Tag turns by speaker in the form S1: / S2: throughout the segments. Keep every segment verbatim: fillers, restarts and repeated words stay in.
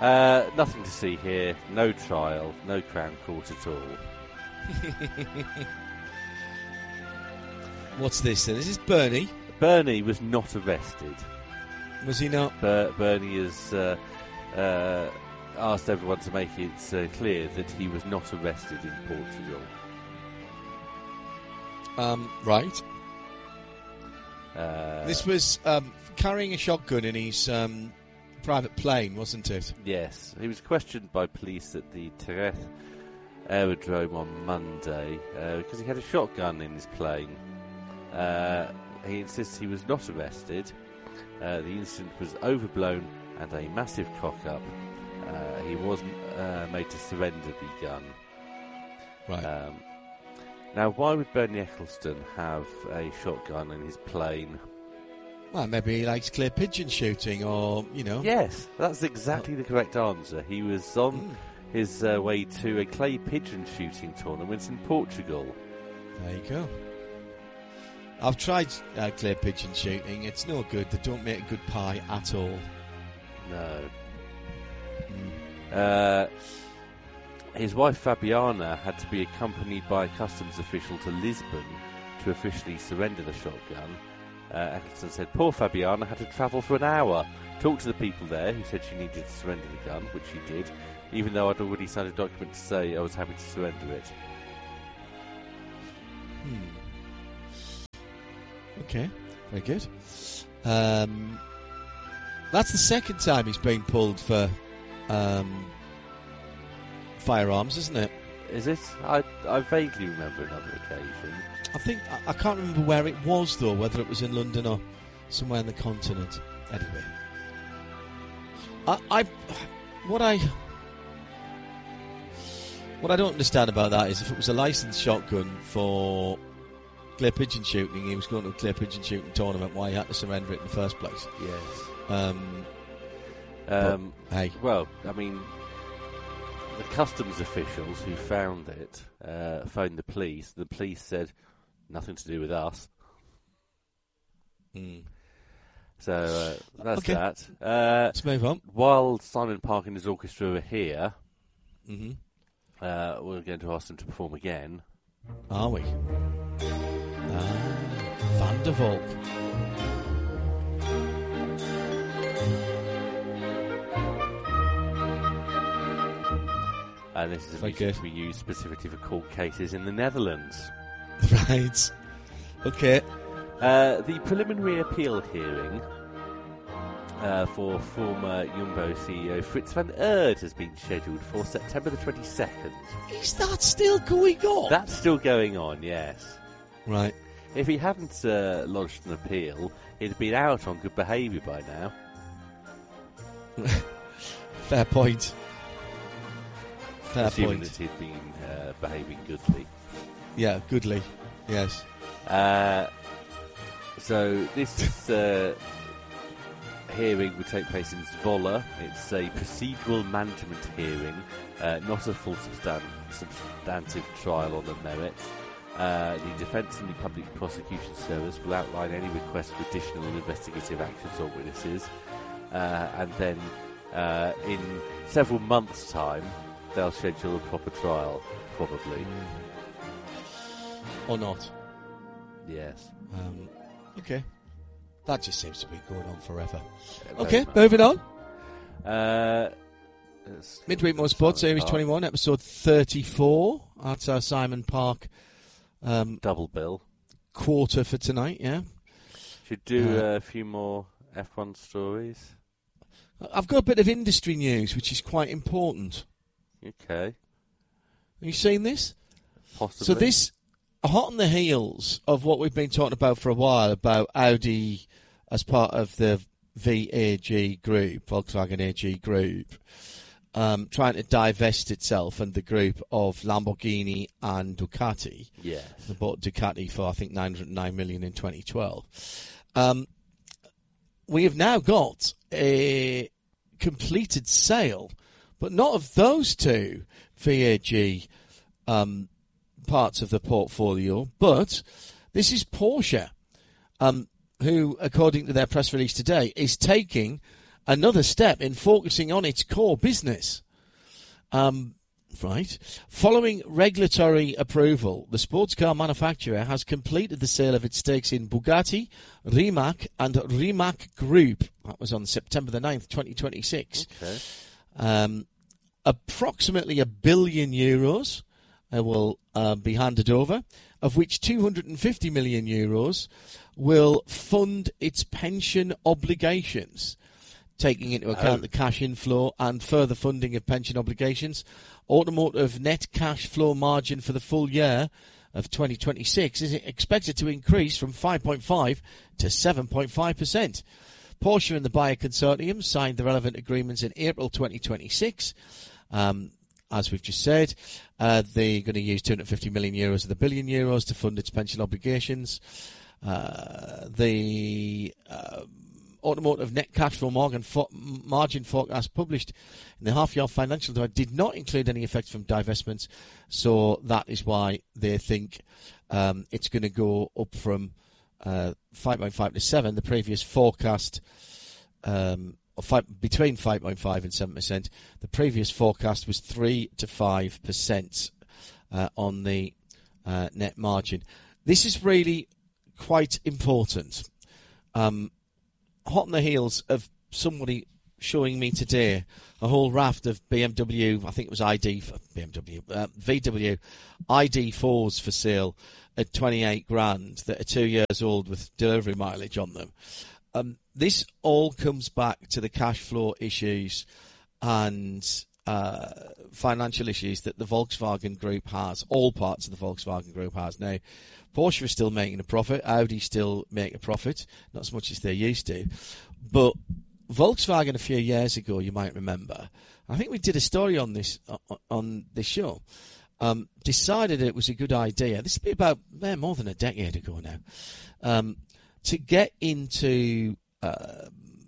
S1: Uh, nothing to see here. No trial. No Crown Court at all.
S2: What's this then? Is this Bernie?
S1: Bernie was not arrested.
S2: Was he not?
S1: Ber- Bernie has uh, uh, asked everyone to make it uh, clear that he was not arrested in Portugal.
S2: Um, right.
S1: Uh,
S2: this was um, carrying a shotgun in his um, private plane, wasn't it?
S1: Yes. He was questioned by police at the Terres aerodrome on Monday uh, because he had a shotgun in his plane. Uh, he insists he was not arrested. Uh, the incident was overblown and a massive cock-up. Uh, he was uh, made to surrender the gun.
S2: Right.
S1: Um, now, why would Bernie Ecclestone have a shotgun in his plane?
S2: Well, maybe he likes clear pigeon shooting, or, you know...
S1: Yes, that's exactly the correct answer. He was on mm. his uh, way to a clay pigeon shooting tournament in Portugal.
S2: There you go. I've tried uh, clear pigeon shooting. It's no good. They don't make a good pie at all.
S1: No.
S2: Mm.
S1: Uh, his wife Fabiana had to be accompanied by a customs official to Lisbon to officially surrender the shotgun. Uh, Ecclestone said poor Fabiana had to travel for an hour, talk to the people there who said she needed to surrender the gun, which she did, even though I'd already signed a document to say I was happy to surrender it.
S2: Hmm. Okay, very good. Um, that's the second time he's been pulled for um, firearms, isn't it?
S1: Is it? I I vaguely remember another occasion.
S2: I think I, I can't remember where it was though, whether it was in London or somewhere on the continent. Anyway, I, I what I what I don't understand about that is if it was a licensed shotgun for clear pigeon shooting, he was going to a clear pigeon shooting tournament, why he had to surrender it in the first place.
S1: Yes.
S2: Um,
S1: um,
S2: but, hey.
S1: Well, I mean, the customs officials who found it uh, phoned the police. The police said, nothing to do with us.
S2: Mm.
S1: So uh, that's
S2: okay.
S1: that. Uh,
S2: Let's move on.
S1: While Simon Park and his orchestra are here,
S2: mm-hmm.
S1: uh, we're going to ask them to perform again.
S2: Are we? Ah, Van der Valk.
S1: And this is a
S2: Very
S1: music
S2: good.
S1: to be used specifically for court cases in the Netherlands.
S2: Right. Okay.
S1: Uh, the preliminary appeal hearing uh, for former Jumbo C E O Fritz van Eerd has been scheduled for September the twenty-second.
S2: Is that still going on?
S1: That's still going on, yes.
S2: Right.
S1: If he hadn't uh, lodged an appeal, he'd have been out on good behaviour by now.
S2: Fair point. Fair
S1: Assuming
S2: point.
S1: that he'd been uh, behaving goodly.
S2: Yeah, goodly. Yes.
S1: Uh, so this uh, hearing would take place in Zwolle. It's a procedural management hearing, uh, not a full substan- substantive trial on the merits. Uh, the defence and the public prosecution service will outline any requests for additional investigative actions or witnesses, uh, and then uh, in several months' time they'll schedule a proper trial, probably.
S2: Or not.
S1: Yes.
S2: Um, okay. That just seems to be going on forever.
S1: Yeah,
S2: okay,
S1: much.
S2: moving on.
S1: Uh,
S2: Midweek Motorsport, Series twenty-one, Episode thirty-four. That's our Simon Park um,
S1: double bill.
S2: Quarter for tonight, yeah.
S1: Should do
S2: Uh,
S1: uh, a few more F one stories.
S2: I've got a bit of industry news, which is quite important.
S1: Okay.
S2: Have you seen this?
S1: Possibly.
S2: So this, hot on the heels of what we've been talking about for a while, about Audi as part of the V A G group, Volkswagen A G group, um, trying to divest itself and the group of Lamborghini and Ducati.
S1: Yes.
S2: They bought Ducati for, I think, nine hundred nine million in twenty twelve. Um, we have now got a completed sale, but not of those two V A G um, parts of the portfolio, but this is Porsche, um, who, according to their press release today, is taking another step in focusing on its core business. Um, right. Following regulatory approval, the sports car manufacturer has completed the sale of its stakes in Bugatti, Rimac, and Rimac Group. That was on September the ninth, twenty twenty-six.
S1: Okay.
S2: Um, approximately a billion euros uh, will uh, be handed over, of which two hundred fifty million euros will fund its pension obligations, taking into account oh. the cash inflow and further funding of pension obligations. Automotive net cash flow margin for the full year of twenty twenty-six is expected to increase from five point five to seven point five percent. Porsche and the buyer consortium signed the relevant agreements in April twenty twenty-six. Um, as we've just said, uh, they're going to use two hundred fifty million euros of the billion euros to fund its pension obligations. Uh, the uh, automotive net cash flow margin, fo- margin forecast published in the half-year financial data did not include any effects from divestments, so that is why they think um, it's going to go up from uh, five point five to seven. The previous forecast, um, or five, between five point five and seven percent. The previous forecast was three to five percent uh, on the uh, net margin. This is really quite important. Um, hot on the heels of somebody showing me today a whole raft of B M W, I think it was I D, B M W, uh, V W I D fours for sale at twenty-eight grand that are two years old with delivery mileage on them. Um, this all comes back to the cash flow issues and uh, financial issues that the Volkswagen Group has, all parts of the Volkswagen Group has. Now, Porsche is still making a profit, Audi still make a profit, not as much as they used to, but Volkswagen a few years ago, you might remember, I think we did a story on this uh, on this show, um, decided it was a good idea, this would be about eh, more than a decade ago now, um, to get into uh,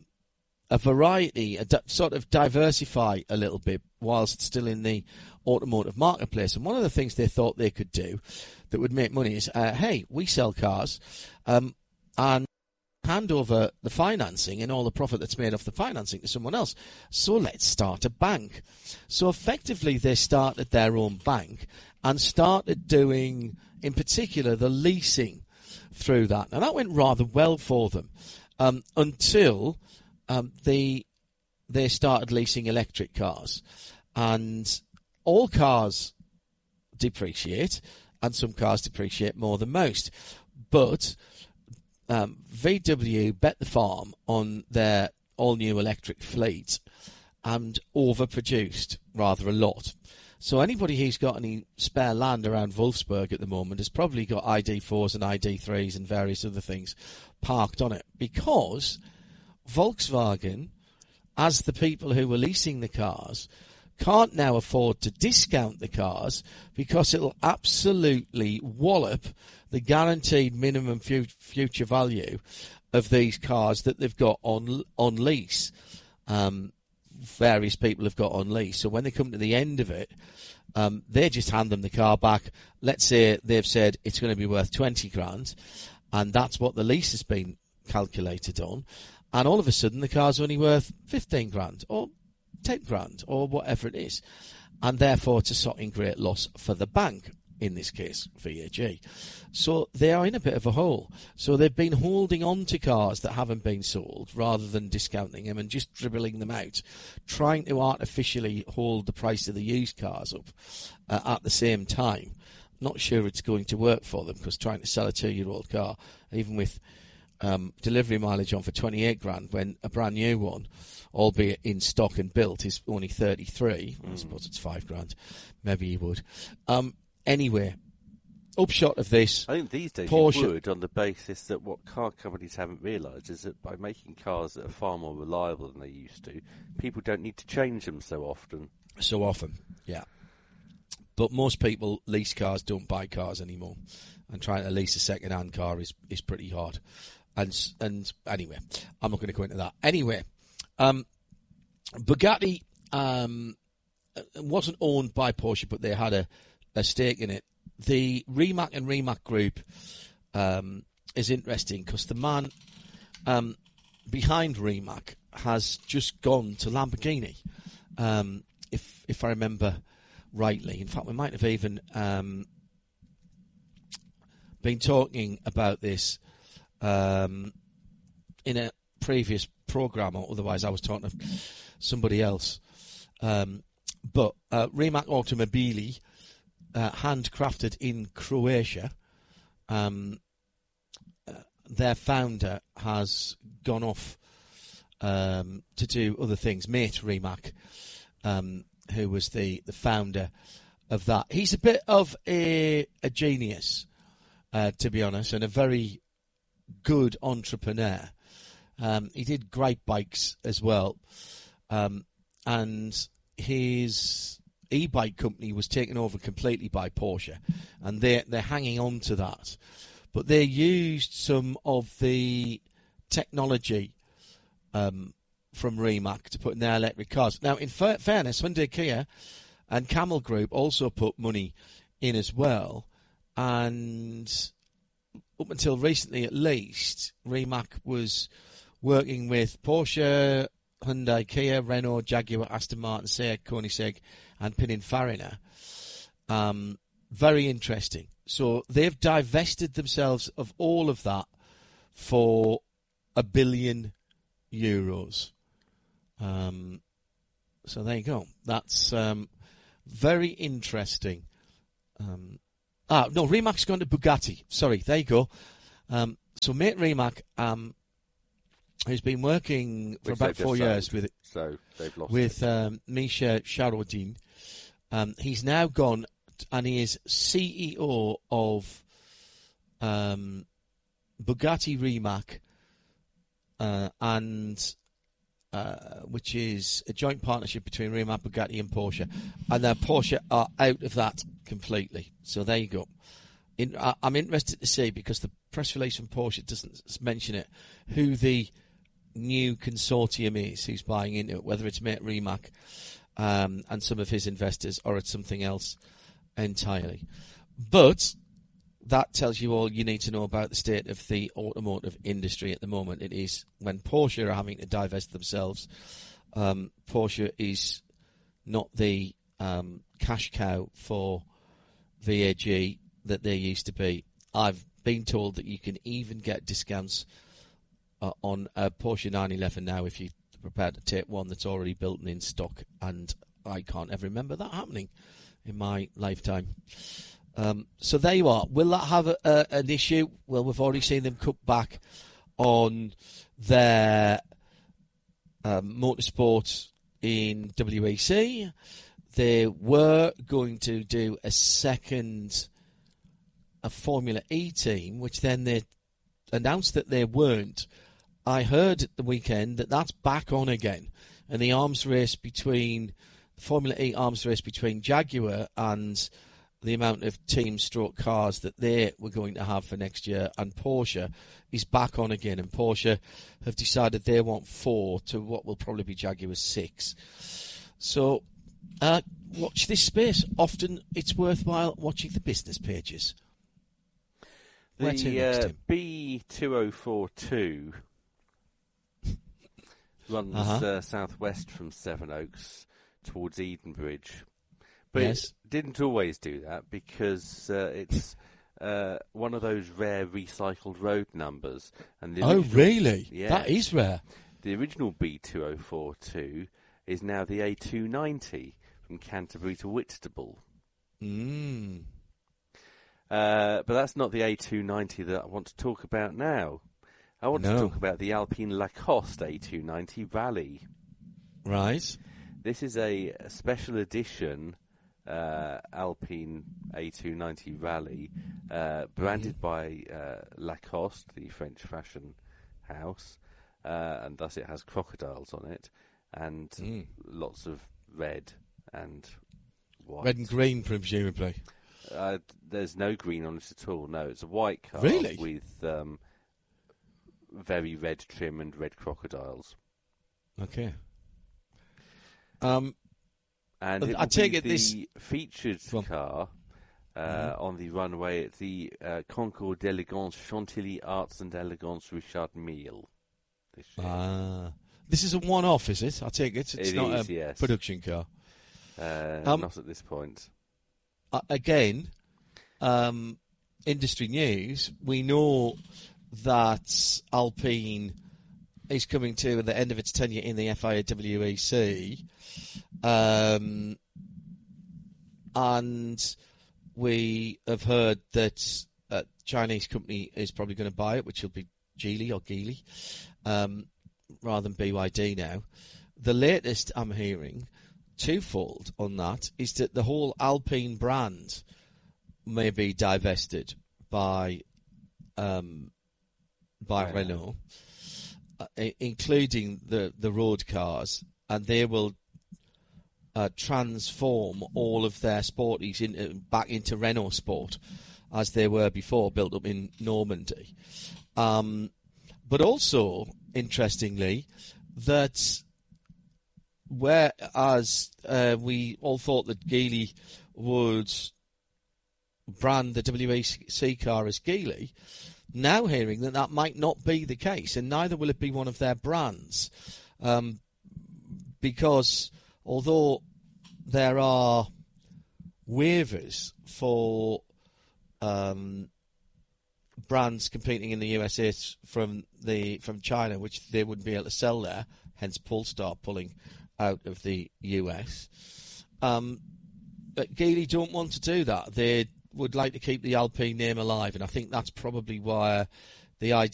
S2: a variety, a di- sort of diversify a little bit whilst still in the automotive marketplace. And one of the things they thought they could do that would make money is, uh, hey, we sell cars um, and hand over the financing and all the profit that's made off the financing to someone else. So let's start a bank. So effectively they started their own bank and started doing, in particular, the leasing through that. Now that went rather well for them um, until um, they they started leasing electric cars. And all cars depreciate, and some cars depreciate more than most. But um, V W bet the farm on their all-new electric fleet and overproduced rather a lot. So anybody who's got any spare land around Wolfsburg at the moment has probably got I D fours and I D threes and various other things parked on it, because Volkswagen, as the people who were leasing the cars, can't now afford to discount the cars because it'll absolutely wallop the guaranteed minimum fu- future value of these cars that they've got on on lease. Um, various people have got on lease. So when they come to the end of it, um, they just hand them the car back. Let's say they've said it's going to be worth twenty grand, and that's what the lease has been calculated on. And all of a sudden, the car's only worth fifteen grand or ten grand or whatever it is. And therefore, it's a sodding great loss for the bank, in this case, V A G. So they are in a bit of a hole. So they've been holding on to cars that haven't been sold rather than discounting them and just dribbling them out, trying to artificially hold the price of the used cars up uh, at the same time. Not sure it's going to work for them, because trying to sell a two-year-old car, even with um, delivery mileage on for twenty-eight grand, when a brand new one, albeit in stock and built, is only thirty-three. Mm. I suppose it's five grand. Maybe you would. Um, anyway, upshot of this,
S1: I think these days
S2: Porsche,
S1: you would, on the basis that what car companies haven't realised is that by making cars that are far more reliable than they used to, people don't need to change them so often.
S2: So often, yeah. But most people lease cars, don't buy cars anymore. And trying to lease a second-hand car is, is pretty hard. And and anyway, I'm not going to go into that. Anyway, um, Bugatti um, wasn't owned by Porsche, but they had a, a stake in it. The Rimac and Rimac Group um, is interesting because the man um, behind Rimac has just gone to Lamborghini, um, if if I remember rightly. In fact, we might have even um, been talking about this um, in a previous programme, or otherwise I was talking to somebody else. Um, but uh, Rimac Automobili, uh, handcrafted in Croatia, um, uh, their founder has gone off um, to do other things. Mate Rimac, um, who was the, the founder of that. He's a bit of a, a genius, uh, to be honest, and a very good entrepreneur. Um, he did great bikes as well. Um, and his e-bike company was taken over completely by Porsche, and they're, they're hanging on to that. But they used some of the technology um, from Rimac to put in their electric cars. Now, in fa- fairness, Hyundai Kia and Camel Group also put money in as well. And up until recently, at least, Rimac was working with Porsche, Hyundai, Kia, Renault, Jaguar, Aston Martin, Seat, Koenigsegg, and Pininfarina. Um, very interesting. So they've divested themselves of all of that for a billion euros. Um, so there you go. That's um, very interesting. Um, ah, no, Remac's gone to Bugatti. Sorry, there you go. Um, so mate Rimac, um, who's been working for
S1: Which
S2: about four years
S1: sold,
S2: with
S1: so they've lost
S2: with
S1: it.
S2: um, Misha Sharodin. Um, he's now gone and he is C E O of um, Bugatti Rimac, uh, and uh, which is a joint partnership between Rimac, Bugatti, and Porsche. And now Porsche are out of that completely. So there you go. In, I, I'm interested to see, because the press release from Porsche doesn't mention it, who the new consortium is who's buying into it, whether it's Mate Rimac um, and some of his investors, or it's something else entirely. But that tells you all you need to know about the state of the automotive industry at the moment. It is, when Porsche are having to divest themselves, um, Porsche is not the um, cash cow for V A G that they used to be. I've been told that you can even get discounts uh, on a Porsche nine eleven now if you're prepared to take one that's already built and in stock, and I can't ever remember that happening in my lifetime. Um, so there you are. Will that have a, a, an issue? Well, we've already seen them cut back on their um, motorsport in W E C. They were going to do a second a Formula E team, which then they announced that they weren't. I heard at the weekend that that's back on again, and the arms race between Formula E arms race between Jaguar and the amount of team stroke cars that they were going to have for next year and Porsche is back on again, and Porsche have decided they want four to what will probably be Jaguar's six. So uh, watch this space. Often it's worthwhile watching the business pages. Where to
S1: The
S2: next,
S1: uh,
S2: Tim?
S1: B two oh four two runs
S2: Uh-huh.
S1: uh, southwest from Sevenoaks towards Edenbridge. But
S2: Yes.
S1: it didn't always do that, because uh, it's uh, one of those rare recycled road numbers. And the
S2: Oh,
S1: original-
S2: really?
S1: Yeah.
S2: That is rare.
S1: The original B two oh four two is now the A two ninety from Canterbury to Whitstable.
S2: Mm.
S1: Uh, but that's not the A two ninety that I want to talk about now. I want
S2: No.
S1: to talk about the Alpine Lacoste A two ninety Rally.
S2: Right.
S1: This is a, a special edition uh, Alpine A two ninety Rally, uh, branded by uh, Lacoste, the French fashion house, uh, and thus it has crocodiles on it, and
S2: Mm.
S1: lots of red and white.
S2: Red and green, presumably.
S1: Uh, there's no green on it at all. No, it's a white car
S2: Really?
S1: with um, very red trim and red crocodiles.
S2: Okay. Um,
S1: And it
S2: I
S1: will
S2: take
S1: be
S2: it
S1: the
S2: this-
S1: featured
S2: Go on.
S1: car uh,
S2: Mhm.
S1: on the runway at the uh, Concours d'Elegance Chantilly Arts and Elegance Richard Mille this year.
S2: ah, This is a one-off, is it? I take it. It's
S1: It
S2: not
S1: is,
S2: a
S1: yes.
S2: production car.
S1: Uh,
S2: Um,
S1: not at this point.
S2: Uh, again, um, industry news. We know that Alpine is coming to the end of its tenure in the F I A W E C, um, and we have heard that a Chinese company is probably going to buy it, which will be Geely or Geely, um, rather than B Y D now. The latest I'm hearing, twofold on that, is that the whole Alpine brand may be divested by um, by
S1: Renault.
S2: Renault, uh, i- including the, the road cars, and they will uh, transform all of their sporties into, back into Renault Sport, as they were before, built up in Normandy. Um, but also, interestingly, that whereas uh, we all thought that Geely would brand the W E C car as Geely, now hearing that that might not be the case, and neither will it be one of their brands, um, because although there are waivers for um, brands competing in the U S A from the from China, which they wouldn't be able to sell there, hence Polestar pulling out of the U S. Um, but Geely don't want to do that. They would like to keep the Alpine name alive, and I think that's probably why the idea